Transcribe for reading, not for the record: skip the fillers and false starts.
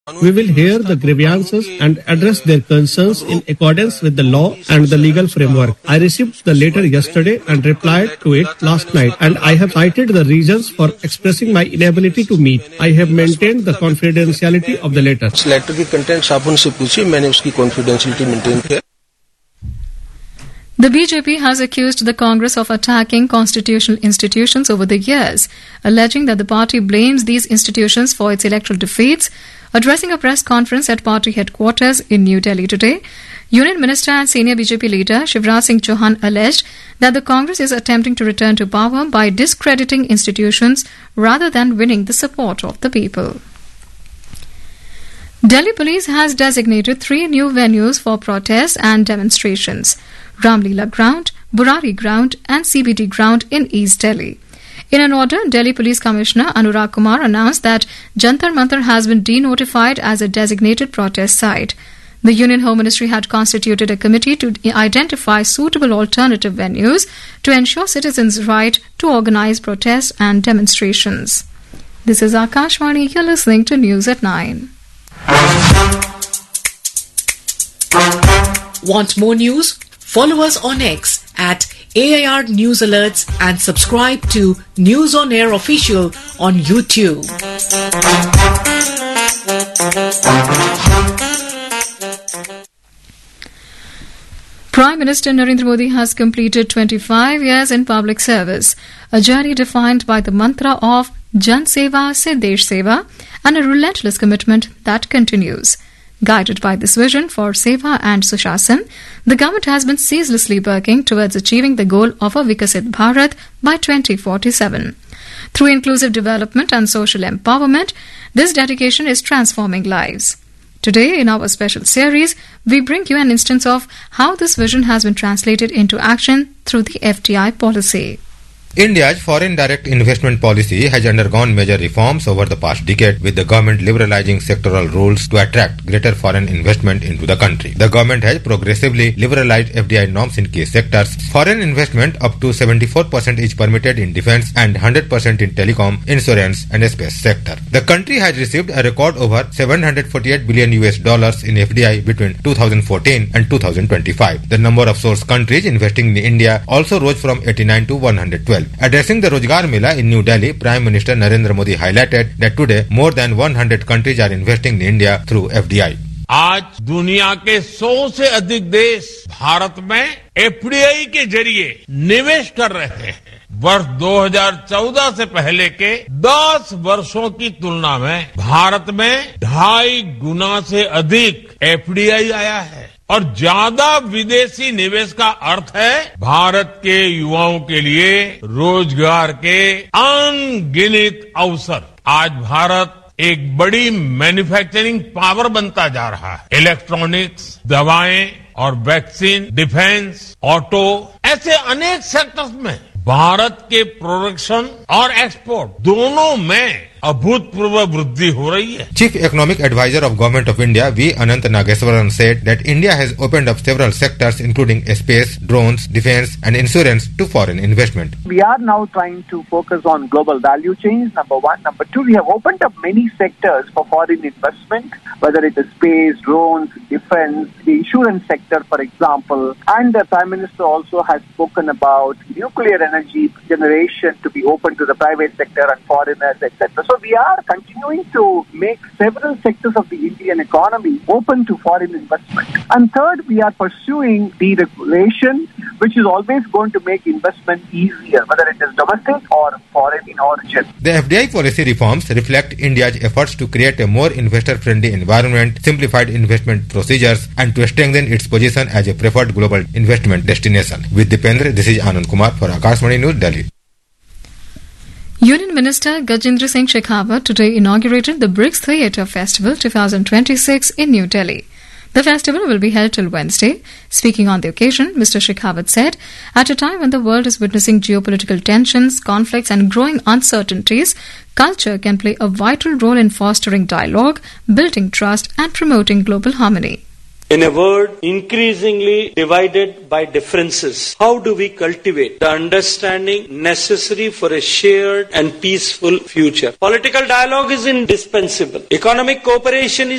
We will hear the grievances and address their concerns in accordance with the law and the legal framework. I received the letter yesterday and replied to it last night, and I have cited the reasons for expressing my inability to meet. I have maintained the confidentiality of the letter. इस letter की contents आप उनसे पूछिए, मैंने उसकी confidentiality maintain किया. The BJP has accused the Congress of attacking constitutional institutions over the years, alleging that the party blames these institutions for its electoral defeats. Addressing a press conference at party headquarters in New Delhi today, Union Minister and senior BJP leader Shivraj Singh Chauhan alleged that the Congress is attempting to return to power by discrediting institutions rather than winning the support of the people. Delhi Police has designated 3 new venues for protests and demonstrations: Ramleela Ground, Burari Ground and CBD Ground in East Delhi. In an order, Delhi Police Commissioner Anurag Kumar announced that Jantar Mantar has been denotified as a designated protest site. The Union Home Ministry had constituted a committee to identify suitable alternative venues to ensure citizens' right to organize protests and demonstrations. This is Akashvani. You're listening to News at 9. Want more news? Follow us on X at AIR News Alerts and subscribe to News on Air Official on YouTube. Prime Minister Narendra Modi has completed 25 years in public service, a journey defined by the mantra of Jan Seva se Desh Seva and a relentless commitment that continues. Guided by this vision for Seva and Sushasana, the government has been ceaselessly working towards achieving the goal of a Vikasit Bharat by 2047. Through inclusive development and social empowerment, this dedication is transforming lives. Today, in our special series, we bring you an instance of how this vision has been translated into action through the FDI policy. India's foreign direct investment policy has undergone major reforms over the past decade, with the government liberalizing sectoral rules to attract greater foreign investment into the country. The government has progressively liberalized FDI norms in key sectors. Foreign investment up to 74% is permitted in defense and 100% in telecom, insurance and space sector. The country has received a record over $748 billion in FDI between 2014 and 2025. The number of source countries investing in India also rose from 89 to 112. Addressing the Rozgar Mela in New Delhi, Prime Minister Narendra Modi highlighted that today more than 100 countries are investing in India through FDI. आज दुनिया के 100 से अधिक देश भारत में FDI के जरिए निवेश कर रहे हैं. वर्ष 2014 से पहले के 10 वर्षों की तुलना में भारत में 2.5 गुना से अधिक एफडीआई आया है. और ज्यादा विदेशी निवेश का अर्थ है भारत के युवाओं के लिए रोजगार के अनगिनत अवसर. आज भारत एक बड़ी मैन्युफैक्चरिंग पावर बनता जा रहा है. इलेक्ट्रॉनिक्स, दवाएं और वैक्सीन, डिफेंस, ऑटो, ऐसे अनेक सेक्टर्स में भारत के प्रोडक्शन और एक्सपोर्ट दोनों में अभूतपूर्व वृद्धि हो रही है. Chief Economic Advisor of Government of India V. Anant Nageswaran said that India has opened up several sectors including space, drones, defense and insurance to foreign investment. We are now trying to focus on global value chains, number one. Number two, we have opened up many sectors for foreign investment, whether it is space, drones, defense, the insurance sector, for example. And the Prime Minister also has spoken about nuclear energy generation to be open to the private sector and foreigners, etc. So we are continuing to make several sectors of the Indian economy open to foreign investment. And third, we are pursuing deregulation, which is always going to make investment easier, whether it is domestic or foreign in origin. The FDI policy reforms reflect India's efforts to create a more investor-friendly environment, simplified investment procedures, and to strengthen its position as a preferred global investment destination. With Dipendra, this is Anand Kumar for Akashvani News, Delhi. Union Minister Gajendra Singh Shekhawat today inaugurated the BRICS Theatre Festival 2026 in New Delhi. The festival will be held till Wednesday. Speaking on the occasion, Mr. Shekhawat said, at a time when the world is witnessing geopolitical tensions, conflicts and growing uncertainties, culture can play a vital role in fostering dialogue, building trust and promoting global harmony. In a world increasingly divided by differences, how do we cultivate the understanding necessary for a shared and peaceful future? Political dialogue is indispensable. Economic cooperation is